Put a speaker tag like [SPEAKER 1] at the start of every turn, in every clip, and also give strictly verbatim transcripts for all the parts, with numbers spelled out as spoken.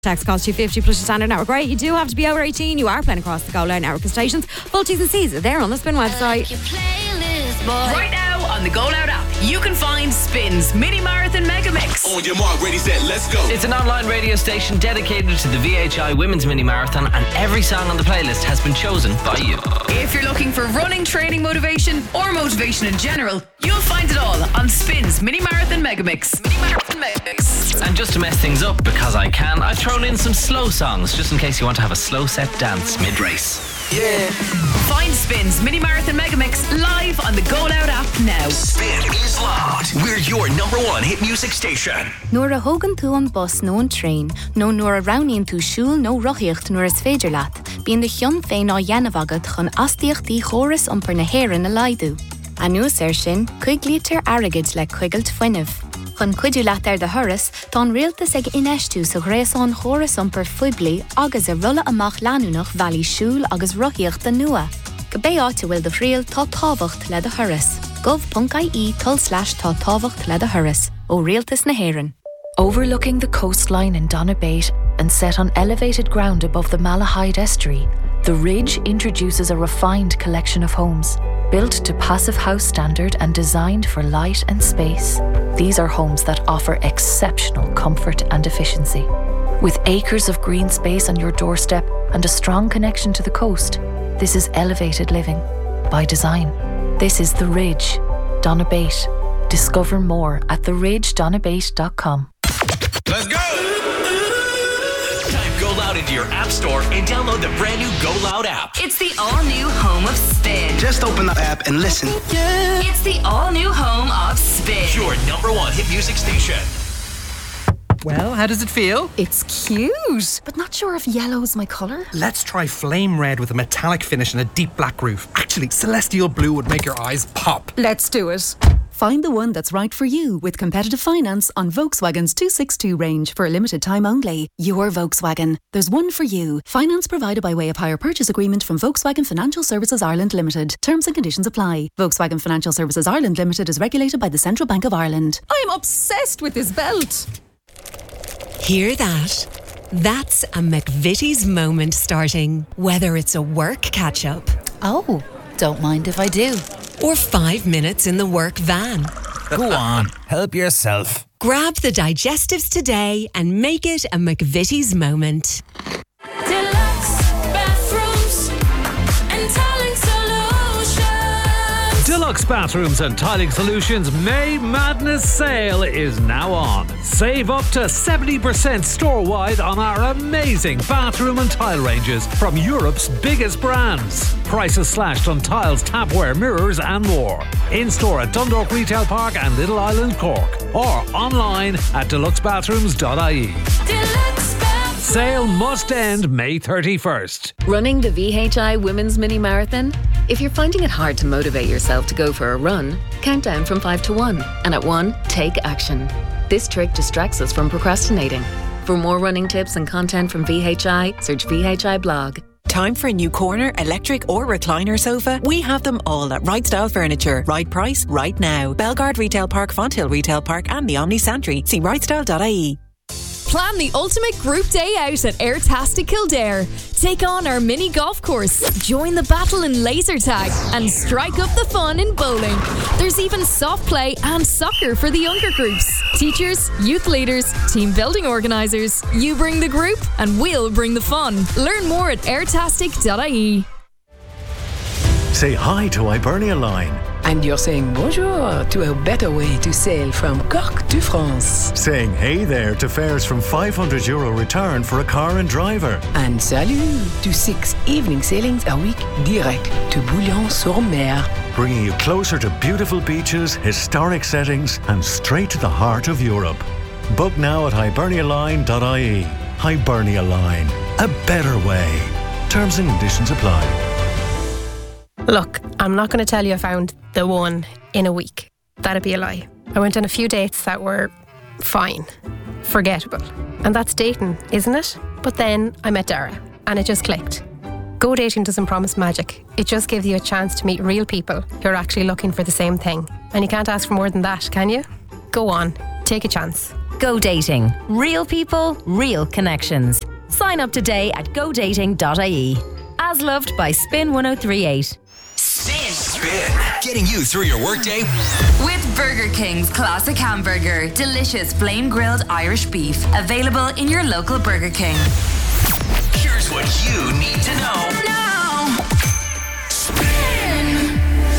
[SPEAKER 1] Tax costs two fifty plus your standard network rate. You do have to be over eighteen. You are playing across the Go Loud network of stations. Full T's and C's are there on the Spin website.
[SPEAKER 2] Right now on the Go Loud app, you can find Spin's Mini Marathon Mega Mix.
[SPEAKER 3] On your mark, ready, set, let's go.
[SPEAKER 4] It's an online radio station dedicated to the V H I Women's Mini Marathon, and every song on the playlist has been chosen by you.
[SPEAKER 2] If you're looking for running, training motivation, or motivation in general, you'll find it all on Spin's Mini Marathon Mega Mix. Mini Marathon Mega Mix.
[SPEAKER 4] And just to mess things up, because I can, I've thrown in some slow songs, just in case you want to have a slow set dance mid-race.
[SPEAKER 3] Yeah.
[SPEAKER 2] Find Spin's Mini Marathon Mega Mix live on the Go Loud app now.
[SPEAKER 3] Spin is loud. We're your number one hit music station.
[SPEAKER 5] Nuair a hogan tú an bus nó an train, nó nuair a rauníonn tú siúl nó rochíocht nuair is féidir leat, bíonn de chion féin á dhéanamh agad chun astaíochtaí chóras iompar na hÉireann a laidú. A nuas air sin, chuig lítar airgid le chuigailt foiinemh. Chun cuidiú leat ar de thuras, tá an rialtas ag inistú sa ghréasán chóras iompar fuibli agus a rulla amach leanúnach bhealaí siúl agus rochíocht den nua. Go bé áte bhfuil de phríal tá tábhacht le de thuras. gov.ie tull slash tá tábhacht le de thuras ó rialtas na hÉireann.
[SPEAKER 6] Overlooking the coastline in Donabate and set on elevated ground above the Malahide estuary, the Ridge introduces a refined collection of homes, built to Passive House standard and designed for light and space. These are homes that offer exceptional comfort and efficiency. With acres of green space on your doorstep and a strong connection to the coast, this is elevated living by design. This is The Ridge, Donabate. Discover more at the ridge donabate dot com.
[SPEAKER 3] Let's go! Type Go Loud into your app store and download the brand new Go Loud app.
[SPEAKER 2] It's the all-new home of Spin.
[SPEAKER 7] Just open the app and listen.
[SPEAKER 2] Yeah. It's the all-new home of Spin.
[SPEAKER 3] Your number one hit music station.
[SPEAKER 8] Well, how does it feel?
[SPEAKER 9] It's cute, but not sure if yellow's my colour.
[SPEAKER 8] Let's try flame red with a metallic finish and a deep black roof. Actually, celestial blue would make your eyes pop.
[SPEAKER 9] Let's do it. Find the one that's right for you with competitive finance on Volkswagen's two sixty-two range for a limited time only. Your Volkswagen. There's one for you. Finance provided by way of hire purchase agreement from Volkswagen Financial Services Ireland Limited. Terms and conditions apply. Volkswagen Financial Services Ireland Limited is regulated by the Central Bank of Ireland.
[SPEAKER 10] I'm obsessed with this belt.
[SPEAKER 11] Hear that? That's a McVitie's moment starting. Whether it's a work catch-up.
[SPEAKER 12] Oh, don't mind if I do.
[SPEAKER 11] Or five minutes in the work van.
[SPEAKER 13] Go on, help yourself.
[SPEAKER 11] Grab the digestives today and make it a McVitie's moment.
[SPEAKER 14] Deluxe bathrooms and tiling solutions.
[SPEAKER 15] Deluxe Bathrooms and Tiling Solutions May Madness Sale is now on. Save up to seventy percent store-wide on our amazing bathroom and tile ranges from Europe's biggest brands. Prices slashed on tiles, tapware, mirrors and more. In-store at Dundalk Retail Park and Little Island, Cork. Or online at deluxe bathrooms dot I E.
[SPEAKER 14] Deluxe Bathrooms.
[SPEAKER 15] Sale must end May thirty-first.
[SPEAKER 16] Running the V H I Women's Mini Marathon? If you're finding it hard to motivate yourself to go for a run, count down from five to one. And at one, take action. This trick distracts us from procrastinating. For more running tips and content from V H I, search V H I blog.
[SPEAKER 17] Time for a new corner, electric or recliner sofa? We have them all at Right Style Furniture. Right price, right now. Belgard Retail Park, Fonthill Retail Park and the Omni Santry. See right style dot I E.
[SPEAKER 10] Plan the ultimate group day out at Airtastic Kildare. Take on our mini golf course, join the battle in laser tag, and strike up the fun in bowling. There's even soft play and soccer for the younger groups. Teachers, youth leaders, team building organisers. You bring the group and we'll bring the fun. Learn more at airtastic dot I E.
[SPEAKER 18] Say hi to Hibernia Line.
[SPEAKER 19] And you're saying bonjour to a better way to sail from Cork to France.
[SPEAKER 18] Saying hey there to fares from five hundred euro return for a car and driver.
[SPEAKER 19] And salut to six evening sailings a week direct to Bouillon-sur-Mer.
[SPEAKER 18] Bringing you closer to beautiful beaches, historic settings and straight to the heart of Europe. Book now at hibernia line dot I E. Hibernia Line. A better way. Terms and conditions apply.
[SPEAKER 20] Look, I'm not going to tell you I found the one in a week. That'd be a lie. I went on a few dates that were fine, forgettable. And that's dating, isn't it? But then I met Dara and it just clicked. Go dating doesn't promise magic. It just gives you a chance to meet real people who are actually looking for the same thing. And you can't ask for more than that, can you? Go on. Take a chance.
[SPEAKER 7] Go Dating. Real people, real connections. Sign up today at go dating dot I E. As loved by Spin one oh three eight.
[SPEAKER 3] Spin. Spin. Getting you through your workday.
[SPEAKER 2] With Burger King's classic hamburger, delicious flame grilled Irish beef, available in your local Burger King.
[SPEAKER 3] Here's what you need to know
[SPEAKER 2] now.
[SPEAKER 3] Spin.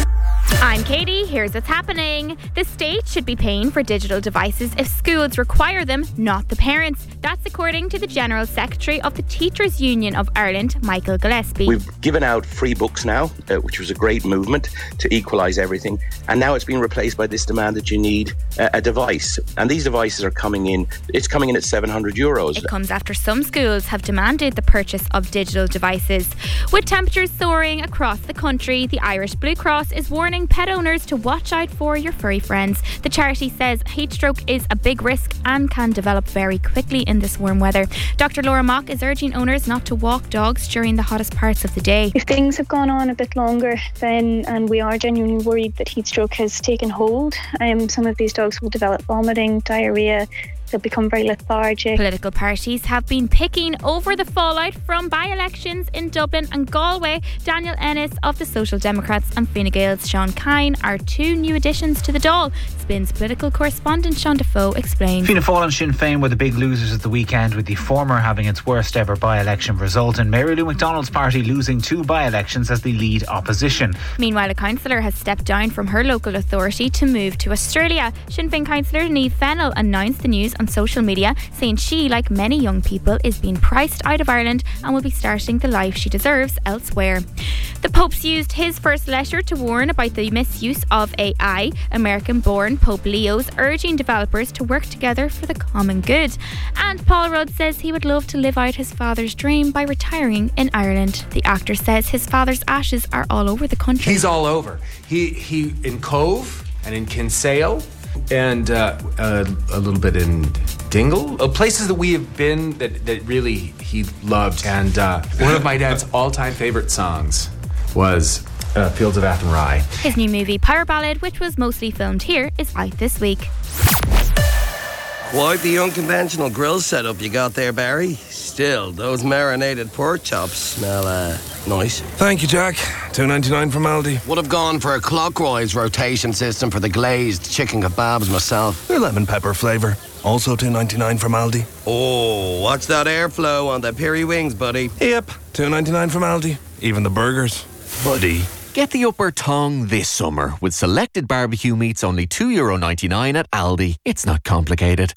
[SPEAKER 21] I'm Katie, here's what's happening. The state should be paying for digital devices if schools require them, not the parents. That's according to the General Secretary of the Teachers Union of Ireland, Michael Gillespie.
[SPEAKER 22] We've given out free books now, uh, which was a great movement to equalise everything. And now it's been replaced by this demand that you need uh, a device. And these devices are coming in, it's coming in at seven hundred euros.
[SPEAKER 21] It comes after some schools have demanded the purchase of digital devices. With temperatures soaring across the country, the Irish Blue Cross is warning pet owners to watch out for your furry friends. The charity says heat stroke is a big risk and can develop very quickly in this warm weather. Doctor Laura Mock is urging owners not to walk dogs during the hottest parts of the day.
[SPEAKER 23] If things have gone on a bit longer, then and we are genuinely worried that heat stroke has taken hold, um, some of these dogs will develop vomiting, diarrhoea. They'll become very lethargic.
[SPEAKER 21] Political parties have been picking over the fallout from by-elections in Dublin and Galway. Daniel Ennis of the Social Democrats and Fine Gael's Sean Kine are two new additions to the Dáil. Spin's political correspondent Sean Defoe explains.
[SPEAKER 24] Fianna Fáil and Sinn Féin were the big losers at the weekend, with the former having its worst ever by-election result and Mary Lou McDonald's party losing two by-elections as the lead opposition.
[SPEAKER 21] Meanwhile, a councillor has stepped down from her local authority to move to Australia. Sinn Féin councillor Niamh Fennell announced the news on social media, saying she, like many young people, is being priced out of Ireland and will be starting the life she deserves elsewhere. The Pope's used his first letter to warn about the misuse of A I. American-born Pope Leo's urging developers to work together for the common good. And Paul Rudd says he would love to live out his father's dream by retiring in Ireland. The actor says his father's ashes are all over the country.
[SPEAKER 25] He's all over. He he in Cove and in Kinsale and uh, uh, a little bit in Dingle, uh, places that we have been that, that really he loved. And uh, one of my dad's all-time favorite songs was uh, Fields of Athenry.
[SPEAKER 21] His new movie Power Ballad, which was mostly filmed here, is out this week.
[SPEAKER 26] Quite the unconventional grill setup you got there, Barry. Still, those marinated pork chops smell uh, nice.
[SPEAKER 27] Thank you, Jack. two ninety-nine from Aldi.
[SPEAKER 26] Would have gone for a clockwise rotation system for the glazed chicken kebabs myself.
[SPEAKER 27] They're lemon pepper flavour. Also two ninety-nine from Aldi.
[SPEAKER 26] Oh, watch that airflow on the peri wings, buddy.
[SPEAKER 27] Yep, two ninety-nine from Aldi. Even the burgers. Buddy.
[SPEAKER 28] Get the upper tongue this summer with selected barbecue meats only two euro ninety-nine at Aldi. It's not complicated.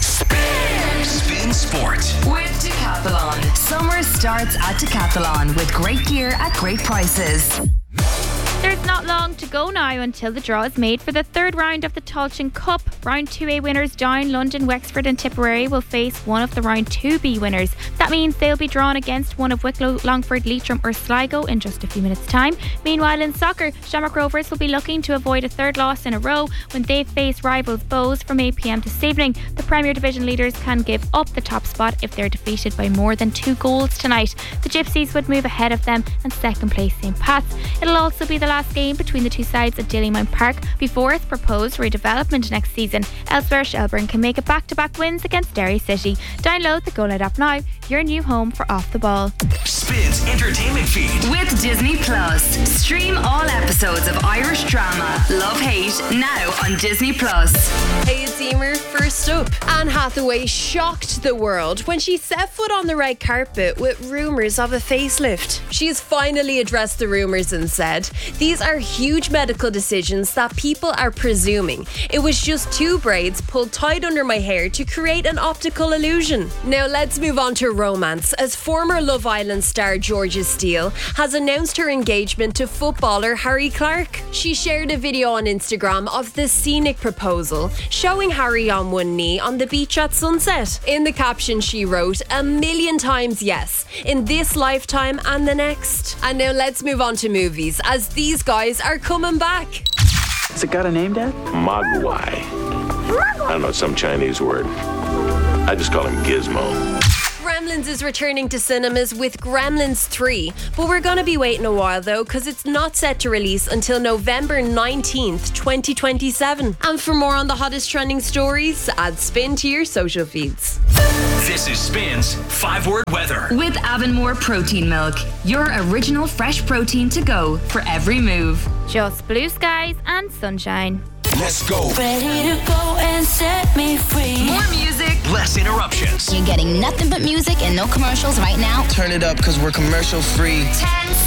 [SPEAKER 3] Spin, Spin Sport.
[SPEAKER 2] With Decathlon. Summer starts at Decathlon with great gear at great prices.
[SPEAKER 21] There's not long to go now until the draw is made for the third round of the Tailteann Cup. Round two A winners Down, London, Wexford and Tipperary will face one of the Round two B winners. That means they'll be drawn against one of Wicklow, Longford, Leitrim or Sligo in just a few minutes' time. Meanwhile, in soccer, Shamrock Rovers will be looking to avoid a third loss in a row when they face rivals Bows from eight p m this evening. The Premier Division leaders can give up the top spot if they're defeated by more than two goals tonight. The Gypsies would move ahead of them and second place Saint Pat's. It'll also be the last game between the two sides at Dillymount Park before its proposed redevelopment next season. Elsewhere, Shelburne can make it back-to-back wins against Derry City. Download the Go Loud app now, your new home for Off the Ball.
[SPEAKER 3] Spin's entertainment feed.
[SPEAKER 2] With Disney Plus. Stream all episodes of Irish drama Love Hate now on Disney Plus.
[SPEAKER 29] Hey, it's Emer. First up, Anne Hathaway shocked the world when she set foot on the red carpet with rumours of a facelift. She's finally addressed the rumours and said, "These are huge medical decisions that people are presuming. It was just two braids pulled tight under my hair to create an optical illusion." Now let's move on to romance, as former Love Island star Georgia Steele has announced her engagement to footballer Harry Clarke. She shared a video on Instagram of the scenic proposal, showing Harry on one knee on the beach at sunset. In the caption she wrote, "A million times yes, in this lifetime and the next." And now let's move on to movies, as these guys are coming back.
[SPEAKER 30] Has it got a name, Dad? Mogwai. I don't know, some Chinese word. I just call him Gizmo.
[SPEAKER 29] Gremlins is returning to cinemas with Gremlins three, but we're going to be waiting a while though, because it's not set to release until November nineteenth, twenty twenty-seven. And for more on the hottest trending stories, add Spin to your social feeds.
[SPEAKER 3] This is Spin's five-word weather.
[SPEAKER 2] With Avonmore Protein Milk, your original fresh protein to go for every move.
[SPEAKER 21] Just blue skies and sunshine.
[SPEAKER 3] Let's go.
[SPEAKER 1] Ready to go and set me free.
[SPEAKER 2] More music,
[SPEAKER 3] less interruptions.
[SPEAKER 1] You're getting nothing but music and no commercials right now.
[SPEAKER 4] Turn it up because we're commercial free.
[SPEAKER 2] ten